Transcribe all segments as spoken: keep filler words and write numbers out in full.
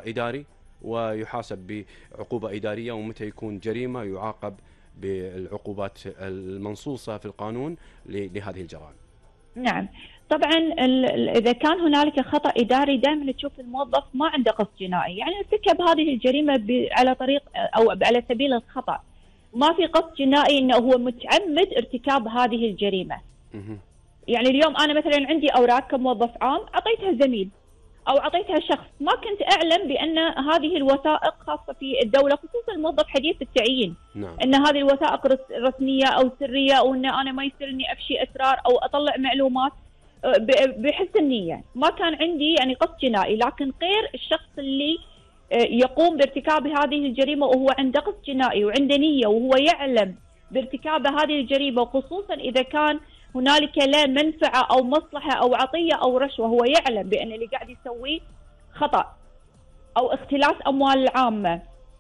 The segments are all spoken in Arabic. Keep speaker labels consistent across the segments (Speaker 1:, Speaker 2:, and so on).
Speaker 1: إداري ويحاسب بعقوبة إدارية، ومتى يكون جريمة يعاقب بالعقوبات المنصوصة في القانون لهذه الجرائم.
Speaker 2: نعم طبعا إذا كان هنالك خطأ إداري دائما تشوف الموظف ما عنده قصد جنائي، يعني ارتكب هذه الجريمة على طريق أو على سبيل الخطأ، ما في قصد جنائي إنه هو متعمد ارتكاب هذه الجريمة. يعني اليوم أنا مثلا عندي أوراق كموظف عام أعطيتها زميل أو أعطيتها شخص، ما كنت أعلم بأن هذه الوثائق خاصة في الدولة، خصوصا الموظف حديث التعيين.
Speaker 1: نعم.
Speaker 2: أن هذه الوثائق رسمية أو سرية، أو أن أنا ما يصيرني أفشي أسرار أو أطلع معلومات بحسن النية. ما كان عندي يعني قصد جنائي، لكن غير الشخص اللي يقوم بارتكاب هذه الجريمة وهو عنده قصد جنائي وعنده نية وهو يعلم بارتكاب هذه الجريمة، وخصوصا إذا كان هنالك لا منفعة أو مصلحة أو عطية أو رشوة، هو يعلم بأن اللي قاعد يسويه خطأ أو اختلاس أموال العامة.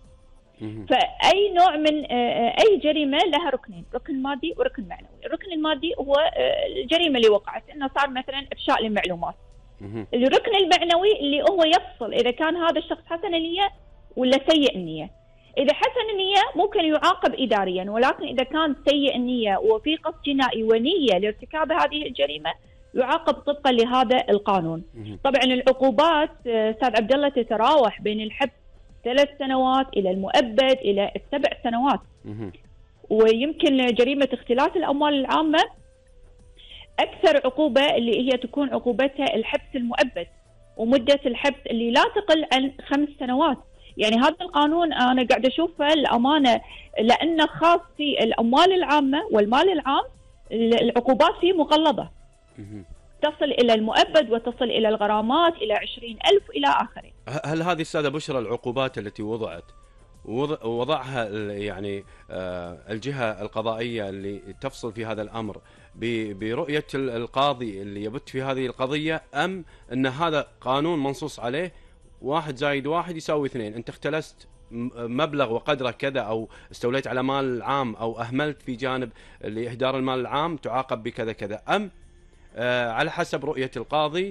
Speaker 2: فأي نوع من أي جريمة لها ركنين، ركن مادي وركن معنوي. الركن المادي هو الجريمة اللي وقعت، إنه صار مثلا إفشاء للمعلومات. الركن المعنوي اللي هو يفصل إذا كان هذا الشخص حسن النية ولا سيء النية. إذا حسن النية ممكن يعاقب إداريا، ولكن إذا كان سيء النية وفي قصد جنائي ونية لارتكاب هذه الجريمة يعاقب طبقا لهذا القانون. طبعا العقوبات أستاذ عبد الله تتراوح بين الحبس ثلاث سنوات إلى المؤبد إلى السبع سنوات. ويمكن جريمة اختلاس الأموال العامة أكثر عقوبة اللي هي تكون عقوبتها الحبس المؤبد، ومدة الحبس اللي لا تقل عن خمس سنوات. يعني هذا القانون أنا قاعدة أشوفه الأمانة لأنه خاص في الأموال العامة والمال العام، العقوبات فيه مغلظة تصل إلى المؤبد وتصل إلى الغرامات إلى عشرين ألف إلى آخره.
Speaker 1: هل هذه السادة بشرى العقوبات التي وضعت وضعها يعني الجهة القضائية اللي تفصل في هذا الأمر برؤية القاضي اللي يبت في هذه القضية، أم أن هذا قانون منصوص عليه واحد زائد واحد يساوي اثنين، أنت اختلست مبلغ وقدره كذا أو استوليت على مال العام أو أهملت في جانب لإهدار المال العام تعاقب بكذا كذا، أم آه على حسب رؤية القاضي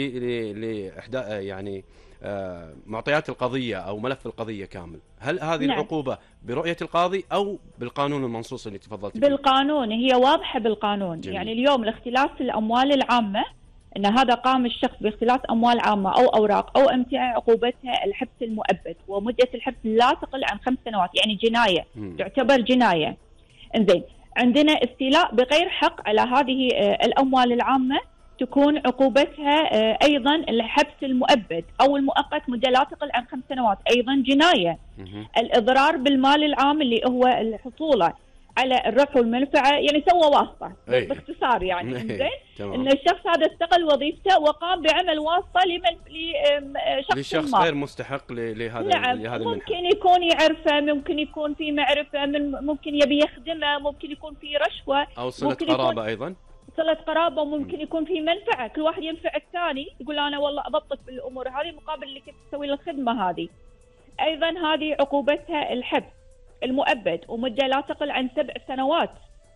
Speaker 1: لإحداء يعني آه معطيات القضية أو ملف القضية كامل؟ هل هذه نعم. العقوبة برؤية القاضي أو بالقانون المنصوص اللي تفضلت فيه؟
Speaker 2: بالقانون، هي واضحة بالقانون. جميل. يعني اليوم الاختلاس الأموال العامة، أن هذا قام الشخص باختلاس أموال عامة أو أوراق أو أمتعة، عقوبتها الحبس المؤبد، ومدة الحبس لا تقل عن خمس سنوات، يعني جناية م. تعتبر جناية. انزين، عندنا استيلاء بغير حق على هذه الأموال العامة تكون عقوبتها أيضا الحبس المؤبد أو المؤقت، مدة لا تقل عن خمس سنوات، أيضا جناية. م. الإضرار بالمال العام اللي هو الحصول على الربح والمنفعة، يعني سوى واسطة أي. باختصار يعني زين ان الشخص هذا استقل وظيفته وقام بعمل واسطة لمن لشخص
Speaker 1: لشخص غير مستحق لهذا
Speaker 2: نعم.
Speaker 1: لهذا
Speaker 2: ممكن يكون يعرفه، ممكن يكون في معرفة، من ممكن يبي يخدمه، ممكن يكون في رشوة
Speaker 1: او صلة قرابة، ايضا
Speaker 2: صلة قرابة، وممكن يكون في منفعة، كل واحد ينفع الثاني، يقول انا والله اضبطك بالامور هذه مقابل اللي كنت تسوي له الخدمة هذه. ايضا هذه عقوبتها الحبس المؤبد ومدة لا تقل عن سبع سنوات.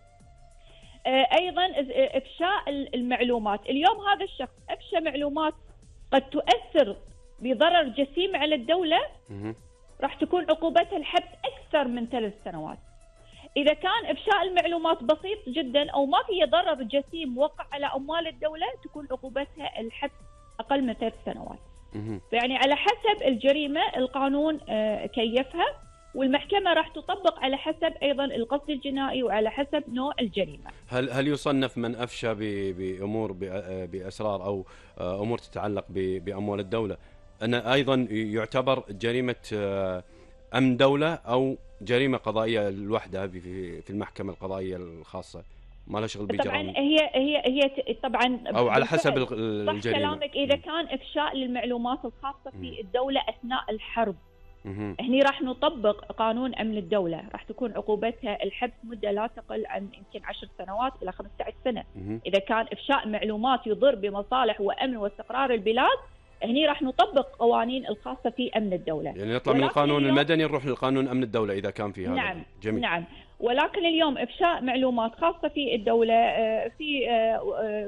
Speaker 2: أيضا إفشاء المعلومات، اليوم هذا الشخص أفشى معلومات قد تؤثر بضرر جسيم على الدولة، راح تكون عقوبتها الحبس أكثر من ثلاث سنوات. إذا كان إفشاء المعلومات بسيط جدا أو ما فيه ضرر جسيم وقع على أموال الدولة، تكون عقوبتها الحبس أقل من ثلاث سنوات. يعني على حسب الجريمة القانون كيفها، والمحكمة راح تطبق على حسب أيضا القصد الجنائي وعلى حسب نوع الجريمة.
Speaker 1: هل هل يصنف من أفشى بأمور بأسرار أو أمور تتعلق بأموال الدولة أن أيضا يعتبر جريمة أمن دولة أو جريمة قضائية لوحدها في المحكمة القضائية الخاصة، ما لها شغل بجرائم؟
Speaker 2: طبعا هي هي هي طبعا
Speaker 1: أو على حسب الجريمة.
Speaker 2: صح كلامك، إذا كان إفشاء للمعلومات الخاصة في الدولة أثناء الحرب، هني راح نطبق قانون أمن الدولة، راح تكون عقوبتها الحبس مدة لا تقل عن يمكن عشر سنوات إلى خمسة عشر سنة. إذا كان إفشاء معلومات يضر بمصالح وأمن واستقرار البلاد، هني راح نطبق قوانين الخاصة في أمن الدولة.
Speaker 1: يعني نطلع من القانون المدني نروح للقانون أمن الدولة إذا كان في هذا.
Speaker 2: نعم.
Speaker 1: جميل.
Speaker 2: نعم. ولكن اليوم إفشاء معلومات خاصة في الدولة، في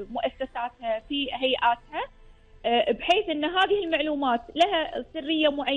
Speaker 2: مؤسساتها، في هيئاتها، بحيث أن هذه المعلومات لها سرية معينة